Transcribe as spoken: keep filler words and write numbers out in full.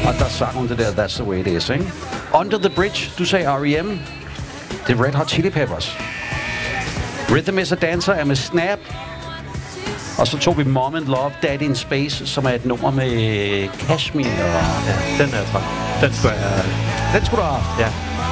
Og der sang hun det der, That's the way it is, ikke? Under the Bridge, du sagde R E M. Det er Red Hot Chili Peppers. Rhythm is a Dancer er med Snap. Og så tog vi Mom and Love, Daddy in Space, som er et nummer med Kashmir. Og... Ja, den er træt. Den skulle jeg... Den skulle du have haft. Ja.